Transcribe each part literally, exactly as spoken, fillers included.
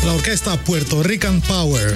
La Orquesta Puerto Rican Power.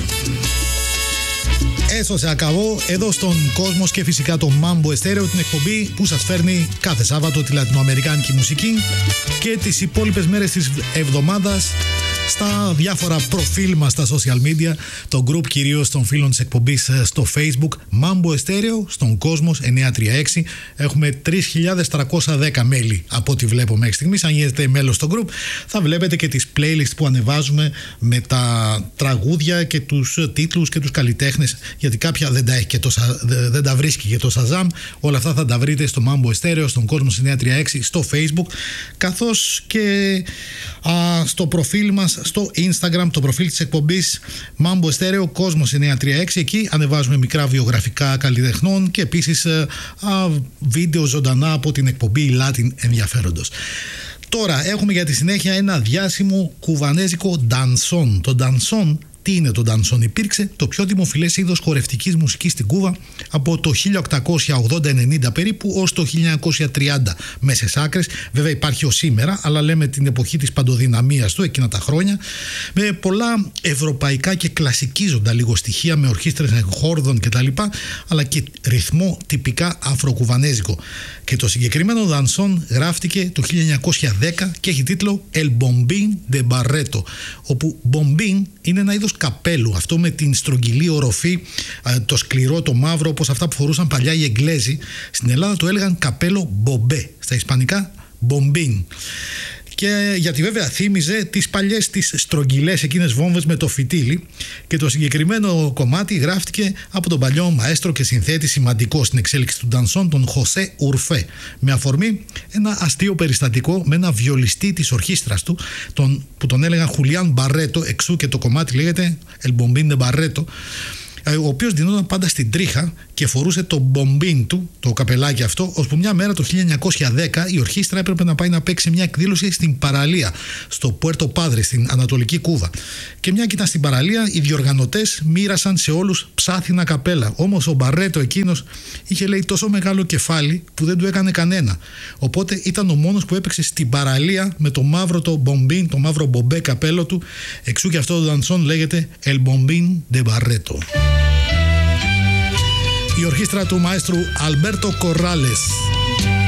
Eso se acabó εδώ στον κόσμο και φυσικά το Mambo Estéreo, την εκπομπή που σας φέρνει κάθε Σάββατο τη λατινοαμερικάνικη μουσική και τις υπόλοιπες μέρες της εβδομάδας στα διάφορα προφίλ μας στα social media, το group κυρίως των φίλων της εκπομπής στο Facebook, Mambo Estéreo, στον Κόσμος εννιακόσια τριάντα έξι. Έχουμε τρεις χιλιάδες τριακόσια δέκα μέλη από ό,τι βλέπω μέχρι στιγμής. Αν γίνετε μέλος στο group θα βλέπετε και τις playlists που ανεβάζουμε με τα τραγούδια και τους τίτλους και τους καλλιτέχνες, γιατί κάποια δεν τα, έχει και το, δεν τα βρίσκει και το Shazam. Όλα αυτά θα τα βρείτε στο Mambo Estéreo, στον Κόσμος εννιακόσια τριάντα έξι, στο Facebook, καθώς και α, στο προφίλ μας στο Instagram, το προφίλ της εκπομπής Mambo Estéreo, Κόσμος εννιακόσια τριάντα έξι. Εκεί ανεβάζουμε μικρά βιογραφικά καλλιτεχνών και επίσης α, βίντεο ζωντανά από την εκπομπή Latin ενδιαφέροντος. Τώρα έχουμε για τη συνέχεια ένα διάσημο κουβανέζικο ντανσόν. Το ντανσόν, τι είναι το ντανσόν? Υπήρξε το πιο δημοφιλές είδος χορευτικής μουσικής στην Κούβα από το χίλια οκτακόσια ογδόντα ενενήντα περίπου ως το χίλια εννιακόσια τριάντα μέσες άκρες. Βέβαια υπάρχει ως σήμερα, αλλά λέμε την εποχή της παντοδυναμίας του, εκείνα τα χρόνια, με πολλά ευρωπαϊκά και κλασικίζοντα λίγο στοιχεία, με ορχήστρες χόρδων κτλ, αλλά και ρυθμό τυπικά αφροκουβανέζικο. Και το συγκεκριμένο ντανσόν γράφτηκε το χίλια εννιακόσια δέκα και έχει τίτλο El Bombín de Barreto, όπου bombín είναι ένα είδος καπέλου, αυτό με την στρογγυλή οροφή, το σκληρό, το μαύρο, όπως αυτά που φορούσαν παλιά οι Εγγλέζοι. Στην Ελλάδα το έλεγαν καπέλο μπομπέ, στα ισπανικά bombín. Και γιατί βέβαια θύμιζε τις παλιές τις στρογγυλές εκείνες βόμβες με το φυτίλι, και το συγκεκριμένο κομμάτι γράφτηκε από τον παλιό μαέστρο και συνθέτη σημαντικό στην εξέλιξη του ντανσόν, τον Χωσέ Ουρφέ, με αφορμή ένα αστείο περιστατικό με ένα βιολιστή της ορχήστρας του, τον, που τον έλεγαν Χουλιάν Μπαρέτο, εξού και το κομμάτι λέγεται El Bombín de Barreto, ο οποίος δινόταν πάντα στην τρίχα και φορούσε το μπομπίν του, το καπελάκι αυτό, ώσπου μια μέρα το χίλια εννιακόσια δέκα η ορχήστρα έπρεπε να πάει να παίξει μια εκδήλωση στην παραλία, στο Πουέρτο Πάδρε, στην Ανατολική Κούβα. Και μια και ήταν στην παραλία, οι διοργανωτές μοίρασαν σε όλους ψάθινα καπέλα. Όμως ο Μπαρέτο εκείνος είχε, λέει, τόσο μεγάλο κεφάλι που δεν του έκανε κανένα. Οπότε ήταν ο μόνος που έπαιξε στην παραλία με το μαύρο το μπομπίν, το μαύρο μπομπέ καπέλο του. Εξού και αυτό το ντανσόν λέγεται El Bombín de Barreto. Η ορχήστρα του μαέστρου Αλμπέρτο Κορράλες.